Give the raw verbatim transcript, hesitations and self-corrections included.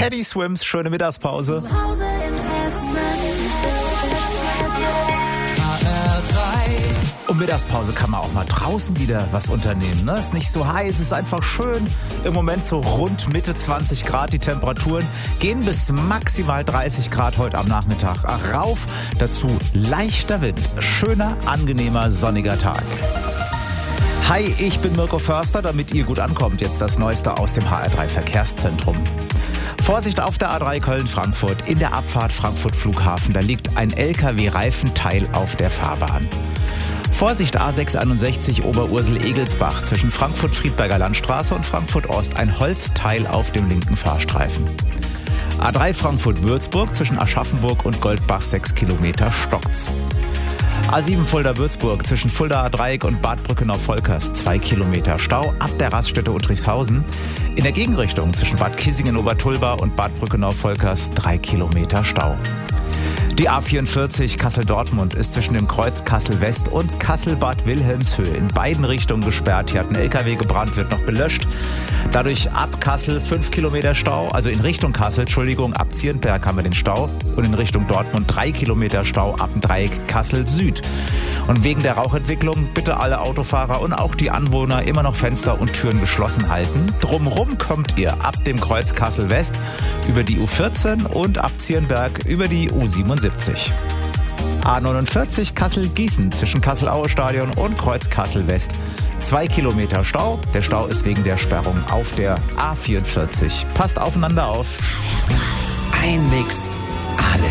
Teddy Swims, schöne Mittagspause. Zu Hause in Hessen. Um Mittagspause kann man auch mal draußen wieder was unternehmen. Ne? Ist nicht so heiß, es ist einfach schön. Im Moment so rund Mitte zwanzig Grad die Temperaturen. Gehen bis maximal dreißig Grad heute am Nachmittag rauf. Dazu leichter Wind. Schöner, angenehmer, sonniger Tag. Hi, ich bin Mirko Förster, damit ihr gut ankommt. Jetzt das Neueste aus dem H R drei Verkehrszentrum. Vorsicht auf der A drei Köln-Frankfurt. In der Abfahrt Frankfurt Flughafen, da liegt ein L K W-Reifenteil auf der Fahrbahn. Vorsicht A sechs einundsechzig Oberursel-Egelsbach zwischen Frankfurt-Friedberger Landstraße und Frankfurt-Ost. Ein Holzteil auf dem linken Fahrstreifen. A drei Frankfurt-Würzburg zwischen Aschaffenburg und Goldbach sechs Kilometer stockt's. A sieben Fulda-Würzburg zwischen Fulda-Dreieck und Bad Brückenau-Volkers zwei Kilometer Stau ab der Raststätte Uttrichshausen. In der Gegenrichtung zwischen Bad Kissingen-Obertulba und Bad Brückenau-Volkers drei Kilometer Stau. Die A vierundvierzig Kassel-Dortmund ist zwischen dem Kreuz Kassel-West und Kassel-Bad Wilhelmshöhe in beiden Richtungen gesperrt. Hier hat ein L K W gebrannt, wird noch gelöscht. Dadurch ab Kassel fünf Kilometer Stau, also in Richtung Kassel, Entschuldigung, ab Zierenberg haben wir den Stau und in Richtung Dortmund drei Kilometer Stau ab dem Dreieck Kassel Süd. Und wegen der Rauchentwicklung bitte alle Autofahrer und auch die Anwohner immer noch Fenster und Türen geschlossen halten. Drumrum kommt ihr ab dem Kreuz Kassel West über die U vierzehn und ab Zierenberg über die U siebenundsiebzig. A neunundvierzig Kassel-Gießen zwischen Kassel-Aue-Stadion und Kreuz Kassel West. Zwei Kilometer Stau. Der Stau ist wegen der Sperrung auf der A vierundvierzig. Passt aufeinander auf. Ein Mix